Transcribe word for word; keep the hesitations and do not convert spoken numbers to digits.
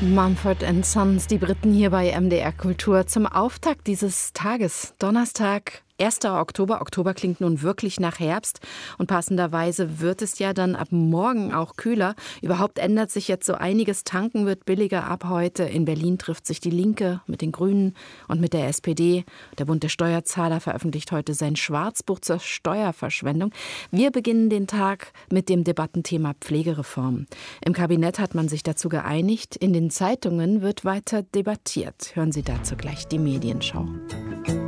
Mumford and Sons, die Briten hier bei M D R Kultur zum Auftakt dieses Tages, Donnerstag, erster Oktober. Oktober klingt nun wirklich nach Herbst und passenderweise wird es ja dann ab morgen auch kühler. Überhaupt ändert sich jetzt so einiges. Tanken wird billiger ab heute. In Berlin trifft sich die Linke mit den Grünen und mit der S P D. Der Bund der Steuerzahler veröffentlicht heute sein Schwarzbuch zur Steuerverschwendung. Wir beginnen den Tag mit dem Debattenthema Pflegereform. Im Kabinett hat man sich dazu geeinigt. In den Zeitungen wird weiter debattiert. Hören Sie dazu gleich die Medienschau.